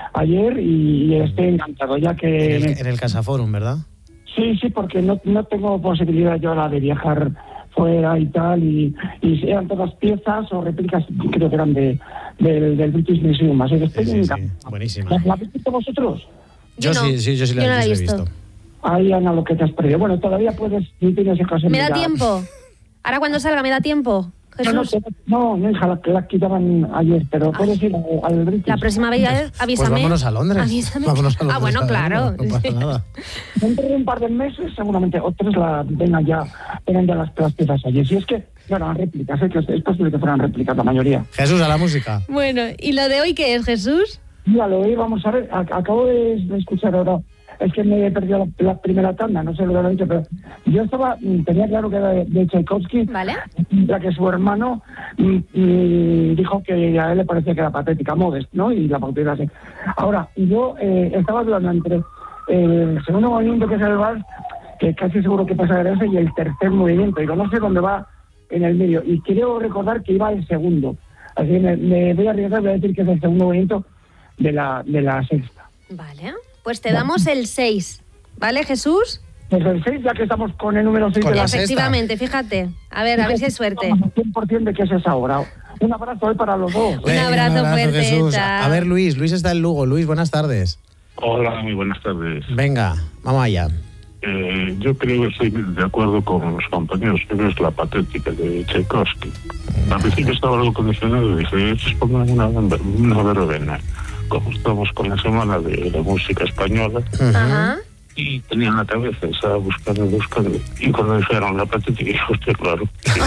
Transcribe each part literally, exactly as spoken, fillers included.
ayer y, y estoy encantado, ya que... En el, en el Casaforum, ¿verdad? Sí, sí, porque no, no tengo posibilidad yo ahora de viajar fuera y tal, y, y eran todas piezas o réplicas, creo que eran de, del, del British Museum, así que estoy Sí, sí, sí. encantado. Buenísima. ¿La, la habéis visto vosotros? Yo, Yo no. sí, sí, yo sí la, Yo no la he he visto. visto. Ay, Ana, lo que te has perdido. Bueno, todavía puedes, si tienes ocasión. ¿Me da de ir a- tiempo? Ahora cuando salga, ¿me da tiempo? No, no, Jesús, no, no, hija, la, la quitaban ayer, pero puedes ir a- al British. la próxima vez avísame. Pues vámonos a Londres. Avísame. Vámonos a Londres. Ah, bueno, a verlo, claro. No pasa nada. Dentro de un par de meses, seguramente, o tres la vengan ya, vengan ya las, las piezas allí. Si es que no eran réplicas, ¿eh? Que es posible que fueran réplicas la mayoría. Jesús, a la música. Bueno, ¿y lo de hoy qué es, Jesús? Mira, lo oí, vamos a ver, ac- acabo de, de escuchar ahora, es que me he perdido la, la primera tanda, no sé lo que lo he dicho, pero yo estaba, mm, tenía claro que era de, de Tchaikovsky, Vale. la que su hermano mm, mm, dijo que a él le parecía que era patética, Modest, ¿no? Y la bautizó así. Ahora, yo eh, estaba dudando entre eh, el segundo movimiento, que es el vals, que casi seguro que pasa ese, y el tercer movimiento, digo, no sé dónde va en el medio, y quiero recordar que iba el segundo, así que me, me voy a arriesgar, voy a decir que es el segundo movimiento de la, de la sexta. Vale. Pues te damos el seis. ¿Vale, Jesús? Pues el seis, ya que estamos con el número seis Con de la la sexta. Efectivamente, fíjate. A ver, a ver si hay suerte. cien por ciento de que es esa hora. Un abrazo hoy para los dos. Un abrazo fuerte, Jesús. chao. A ver, Luis. Luis está en Lugo. Luis, buenas tardes. Hola, muy buenas tardes. Venga, vamos allá. Eh, yo creo que estoy de acuerdo con los compañeros, creo que es la patética de Tchaikovsky. Al principio estaba algo condicionado y dije, estos pongan una, una verbena. Como estamos con la semana de la música española, Ajá. y tenía en la cabeza, estaba buscando, buscando, y cuando dijeron la patética, dije, hostia, claro.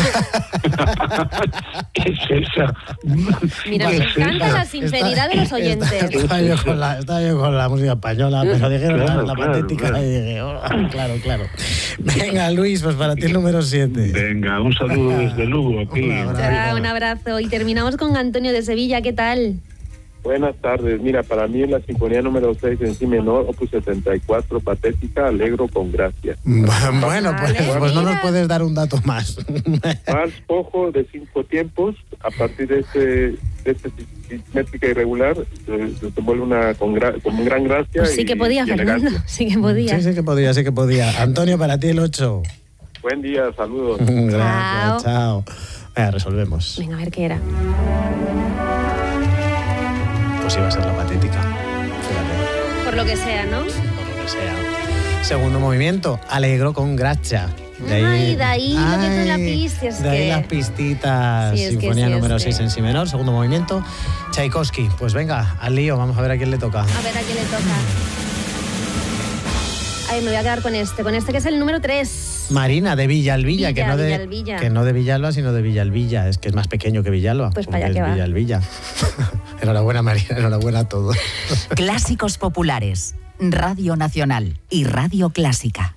es esa. Mira, me Es encanta esa. la sinceridad de los oyentes. Está- Estaba yo, con la, estaba yo con la música española, pero dijeron la, Claro, la claro, patética claro. y dije, oh, claro, claro. Venga, Luis, pues para ti el número siete. Venga, un saludo desde Lugo, aquí. Un abrazo. Chao, un abrazo. Y terminamos con Antonio de Sevilla. ¿Qué tal? Buenas tardes. Mira, para mí es la sinfonía número seis en si menor, opus setenta y cuatro, patética, alegro con gracia. Bueno, pues, Vale, pues no nos mira. puedes dar un dato más. Vals Pojo de cinco tiempos, a partir de este, de este métrica irregular, se, se vuelve una con, gra, con gran gracia. Pues sí y- que podía, y Fernando. elegancia. Sí que podía. Sí, sí que podía, sí que podía. Antonio, para ti el ocho. Buen día, saludos. Gracias, chao. Venga, resolvemos. Venga, a ver qué era. Pues iba a ser la patética. Fíjate, Por lo que sea, ¿no? por lo que sea. Segundo movimiento, alegro con gracia. Ay, de ahí lo que tú la Ay, piste, es de ahí que- las pistitas. Sí, es que Sinfonía sí, es número que- seis en si menor, segundo movimiento. Tchaikovsky. Pues venga, al lío, vamos a ver a quién le toca. A ver a quién le toca. Ay, me voy a quedar con este. Con este que es el número tres. Marina, de Villalvilla, Villa, que, no de, Villalvilla. que no de Villalba, sino de Villalvilla. Es que es más pequeño que Villalba. Pues porque para allá es que va. Villalvilla. Enhorabuena, Marina, enhorabuena a todos. Clásicos populares, Radio Nacional y Radio Clásica.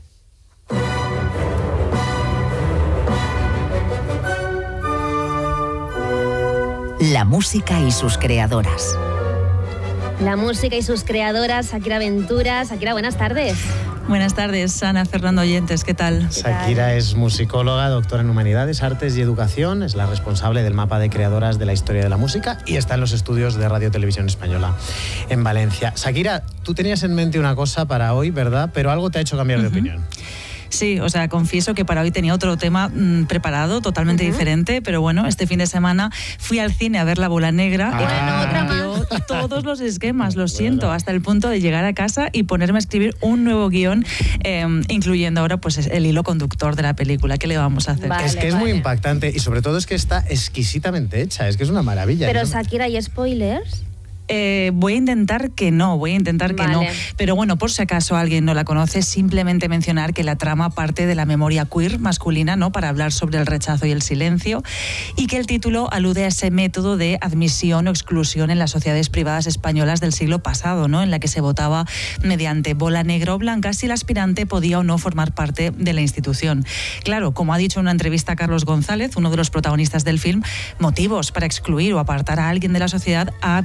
La música y sus creadoras. La música y sus creadoras, Shakira Ventura. Shakira, buenas tardes. Buenas tardes, Ana, Fernando Oyentes, ¿qué tal? Shakira es musicóloga, doctora en Humanidades, Artes y Educación, es la responsable del mapa de creadoras de la historia de la música y está en los estudios de Radio Televisión Española en Valencia. Shakira, tú tenías en mente una cosa para hoy, ¿verdad? Pero algo te ha hecho cambiar de opinión. Sí, o sea, confieso que para hoy tenía otro tema mmm, preparado, totalmente uh-huh. diferente, pero bueno, este fin de semana fui al cine a ver La Bola Negra ah. y me cambió todos los esquemas, lo siento, bueno. hasta el punto de llegar a casa y ponerme a escribir un nuevo guión, eh, incluyendo ahora pues el hilo conductor de la película. ¿Qué le vamos a hacer? Vale, es que vale. es muy impactante y sobre todo es que está exquisitamente hecha, es que es una maravilla. Pero ¿no? Shakira, ¿y spoilers? Eh, voy a intentar que no, voy a intentar que vale. no. Pero bueno, por si acaso alguien no la conoce, simplemente mencionar que la trama parte de la memoria queer masculina, ¿no? Para hablar sobre el rechazo y el silencio, y que el título alude a ese método de admisión o exclusión en las sociedades privadas españolas del siglo pasado, ¿no? En la que se votaba mediante bola negra o blanca si el aspirante podía o no formar parte de la institución. Claro, como ha dicho en una entrevista a Carlos González, uno de los protagonistas del film, motivos para excluir o apartar a alguien de la sociedad ha habido y hay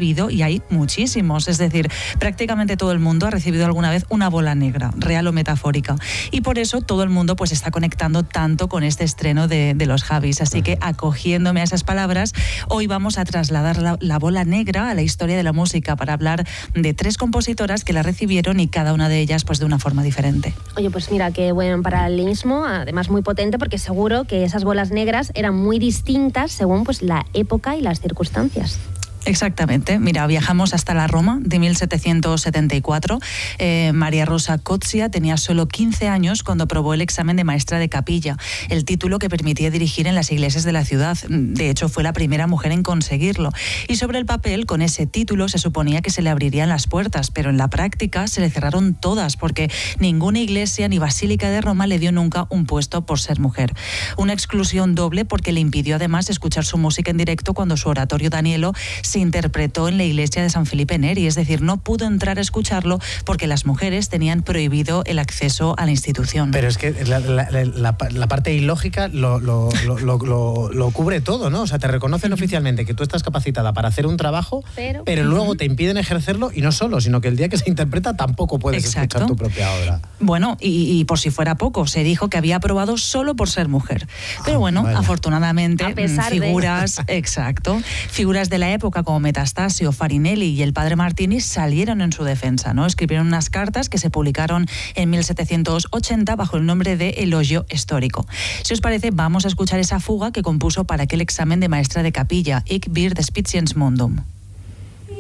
hay muchísimos. Es decir, prácticamente todo el mundo ha recibido alguna vez una bola negra, real o metafórica. Y por eso todo el mundo pues está conectando tanto con este estreno de, de los Javis. Así que, acogiéndome a esas palabras, hoy vamos a trasladar la, la bola negra a la historia de la música para hablar de tres compositoras que la recibieron y cada una de ellas pues de una forma diferente. Oye, pues mira, qué buen paralelismo, además muy potente, porque seguro que esas bolas negras eran muy distintas según pues la época y las circunstancias. Exactamente. Mira, viajamos hasta la Roma de mil setecientos setenta y cuatro. Eh, María Rosa Cozzia tenía solo quince años cuando aprobó el examen de maestra de capilla, el título que permitía dirigir en las iglesias de la ciudad. De hecho, fue la primera mujer en conseguirlo. Y sobre el papel, con ese título se suponía que se le abrirían las puertas, pero en la práctica se le cerraron todas, porque ninguna iglesia ni basílica de Roma le dio nunca un puesto por ser mujer. Una exclusión doble porque le impidió además escuchar su música en directo cuando su oratorio Danielo se interpretó en la iglesia de San Felipe Neri, es decir, no pudo entrar a escucharlo porque las mujeres tenían prohibido el acceso a la institución. Pero es que la, la, la, la parte ilógica lo, lo, lo, lo, lo, lo cubre todo, ¿no? O sea, te reconocen oficialmente que tú estás capacitada para hacer un trabajo, pero, pero luego te impiden ejercerlo, y no solo, sino que el día que se interpreta tampoco puedes Exacto. escuchar tu propia obra. Bueno, y, y por si fuera poco, se dijo que había aprobado solo por ser mujer. Pero bueno, Vaya. afortunadamente, a pesar figuras, de... exacto, figuras de la época como Metastasio, Farinelli y el padre Martini salieron en su defensa, ¿no? Escribieron unas cartas que se publicaron en mil setecientos ochenta bajo el nombre de Elogio Histórico. Si os parece, vamos a escuchar esa fuga que compuso para aquel examen de maestra de capilla, Ich bir des Spitiens Mundum.